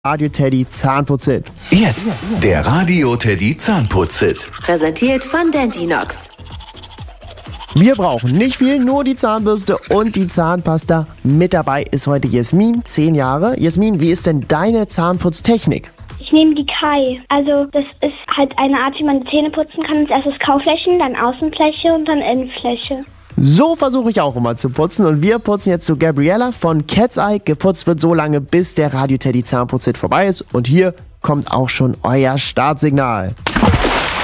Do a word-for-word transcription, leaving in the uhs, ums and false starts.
Radio Teddy Zahnputz-Hit. Jetzt der Radio Teddy Zahnputz-Hit. Präsentiert von Dentinox. Wir brauchen nicht viel, nur die Zahnbürste und die Zahnpasta. Mit dabei ist heute Jasmin, zehn Jahre. Jasmin, wie ist denn deine Zahnputztechnik? Ich nehme die Kai. Also das ist halt eine Art, wie man die Zähne putzen kann. Als erstes Kauflächen, dann Außenfläche und dann Innenfläche. So versuche ich auch immer zu putzen und wir putzen jetzt zu Gabriella von Cat's Eye. Geputzt wird so lange, bis der Radio Teddy Zahnputz-Hit vorbei ist und hier kommt auch schon euer Startsignal.